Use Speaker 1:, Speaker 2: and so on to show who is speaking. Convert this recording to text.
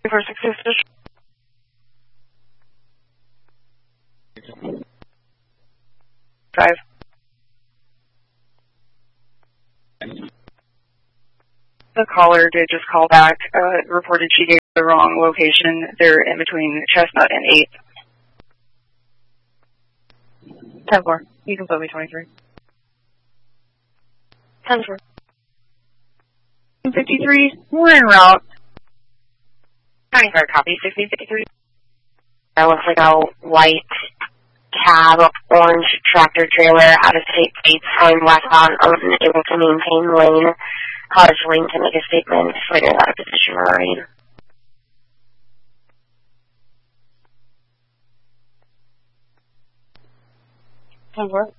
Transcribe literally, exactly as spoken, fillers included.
Speaker 1: four six six. Five. The caller did just call back, uh, reported she gave the wrong location. They're in between Chestnut and eighth. ten four. You can put me twenty-three. ten four. fifty-three. We're en route.
Speaker 2: County Guard copy, sixteen fifty-three. That looks like a white cab, orange tractor trailer, out of state plates, going westbound, unable to maintain lane. Cars lane to make a statement, later out of position already.
Speaker 1: ten four.